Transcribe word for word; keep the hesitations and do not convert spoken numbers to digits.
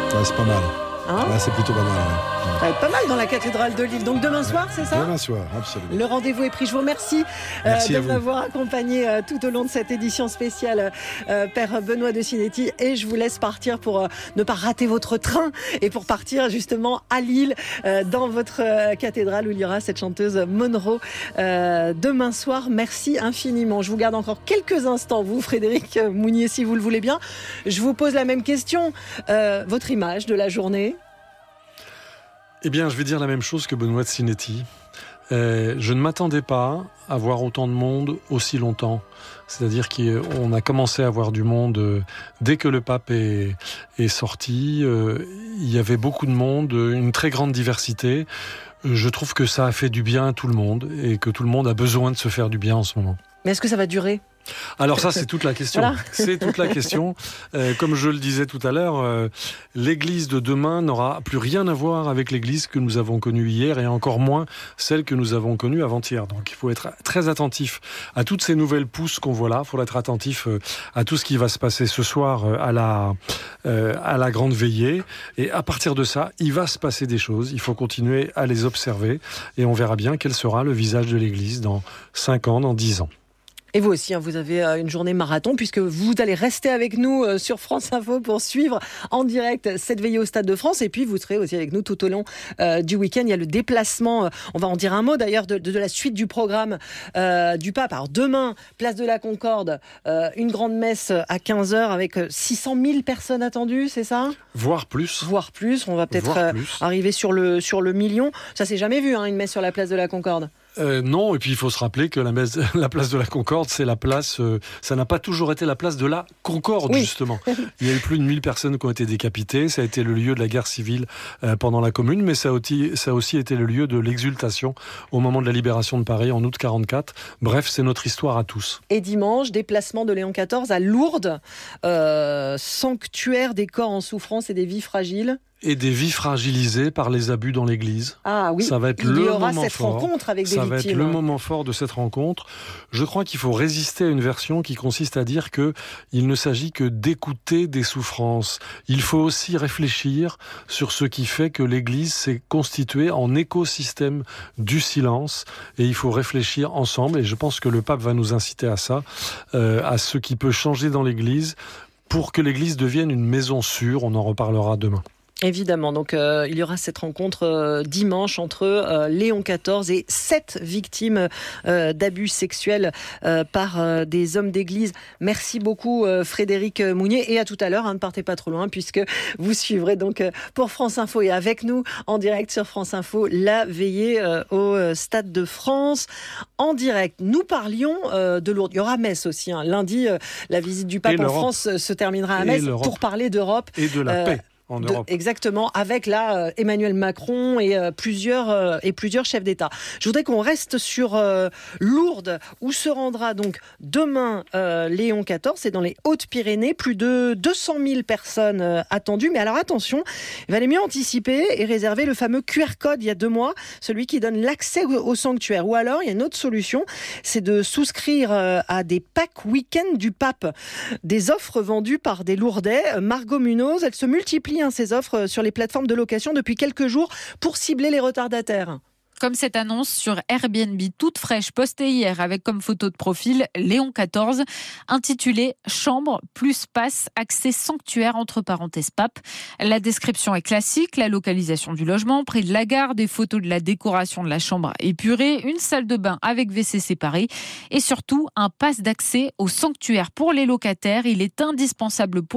Ouais, c'est pas mal. Hein ouais, c'est plutôt pas mal. Ouais. Ça va être pas mal dans la cathédrale de Lille. Donc demain soir, c'est ça ? Demain soir, absolument. Le rendez-vous est pris. Je vous remercie euh, de m'avoir accompagné euh, tout au long de cette édition spéciale, euh, Père Benoît de Sinetti. Et je vous laisse partir pour euh, ne pas rater votre train et pour partir justement à Lille, euh, dans votre euh, cathédrale où il y aura cette chanteuse Monroe euh, demain soir. Merci infiniment. Je vous garde encore quelques instants, vous, Frédéric Mounier, si vous le voulez bien. Je vous pose la même question. Euh, votre image de la journée ? Eh bien, je vais dire la même chose que Benoît de Sinetti. Euh, je ne m'attendais pas à voir autant de monde aussi longtemps. C'est-à-dire qu'on a commencé à voir du monde euh, dès que le pape est, est sorti. Euh, il y avait beaucoup de monde, une très grande diversité. Je trouve que ça a fait du bien à tout le monde et que tout le monde a besoin de se faire du bien en ce moment. Mais est-ce que ça va durer ? Alors ça, c'est toute la question. Voilà. C'est toute la question. Euh, comme je le disais tout à l'heure, euh, l'Église de demain n'aura plus rien à voir avec l'Église que nous avons connue hier et encore moins celle que nous avons connue avant-hier. Donc il faut être très attentif à toutes ces nouvelles pousses qu'on voit là. Il faut être attentif euh, à tout ce qui va se passer ce soir euh, à la, euh, à la grande veillée. Et à partir de ça, il va se passer des choses. Il faut continuer à les observer et on verra bien quel sera le visage de l'Église dans cinq ans, dans dix ans. Et vous aussi, hein, vous avez euh, une journée marathon puisque vous allez rester avec nous euh, sur France Info pour suivre en direct cette veillée au Stade de France. Et puis, vous serez aussi avec nous tout au long euh, du week-end. Il y a le déplacement, euh, on va en dire un mot d'ailleurs, de, de, de la suite du programme euh, du pape. Alors demain, place de la Concorde, euh, une grande messe à quinze heures avec six cent mille personnes attendues, c'est ça ? Voire plus. Voire plus. On va peut-être euh, arriver sur le, sur le million. Ça s'est jamais vu, hein, une messe sur la place de la Concorde. Euh, non, et puis il faut se rappeler que la, messe, la place de la Concorde, c'est la place, euh, ça n'a pas toujours été la place de la Concorde, oui. Justement. Il y a eu plus de mille personnes qui ont été décapitées, ça a été le lieu de la guerre civile euh, pendant la Commune, mais ça a, aussi, ça a aussi été le lieu de l'exultation au moment de la libération de Paris en août quarante-quatre. Bref, c'est notre histoire à tous. Et dimanche, déplacement de Léon quatorze à Lourdes, euh, sanctuaire des corps en souffrance et des vies fragiles. Et des vies fragilisées par les abus dans l'Église. Ah oui, ça va être il le y aura moment cette fort. rencontre avec des ça victimes. Ça va être le moment fort de cette rencontre. Je crois qu'il faut résister à une version qui consiste à dire que il ne s'agit que d'écouter des souffrances. Il faut aussi réfléchir sur ce qui fait que l'Église s'est constituée en écosystème du silence. Et il faut réfléchir ensemble. Et je pense que le pape va nous inciter à ça, euh, à ce qui peut changer dans l'Église pour que l'Église devienne une maison sûre. On en reparlera demain. Évidemment, donc euh, il y aura cette rencontre euh, dimanche entre euh, Léon quatorze et sept victimes euh, d'abus sexuels euh, par euh, des hommes d'église. Merci beaucoup euh, Frédéric Mounier et à tout à l'heure, hein, ne partez pas trop loin puisque vous suivrez donc euh, pour France Info et avec nous en direct sur France Info la veillée euh, au euh, Stade de France en direct. Nous parlions euh, de Lourdes, il y aura Metz aussi, hein. Lundi euh, la visite du pape en France euh, se terminera à Metz pour parler d'Europe et de la euh, paix. En De, exactement, avec là euh, Emmanuel Macron et euh, plusieurs euh, et plusieurs chefs d'État. Je voudrais qu'on reste sur euh, Lourdes, où se rendra donc demain euh, Léon quatorze. C'est dans les Hautes-Pyrénées, plus de deux cent mille personnes euh, attendues. Mais alors attention, il valait mieux anticiper et réserver le fameux Q R code il y a deux mois, celui qui donne l'accès au, au sanctuaire. Ou alors, il y a une autre solution, c'est de souscrire euh, à des packs week-end du pape, des offres vendues par des Lourdais. Margot Munoz, elle se multiplie ces offres sur les plateformes de location depuis quelques jours pour cibler les retardataires. Comme cette annonce sur Airbnb toute fraîche postée hier avec comme photo de profil Léon quatorze intitulée « Chambre plus passe, accès sanctuaire entre parenthèses pape ». La description est classique, la localisation du logement, près de la gare, des photos de la décoration de la chambre épurée, une salle de bain avec W C séparés et surtout un pass d'accès au sanctuaire pour les locataires. Il est indispensable pour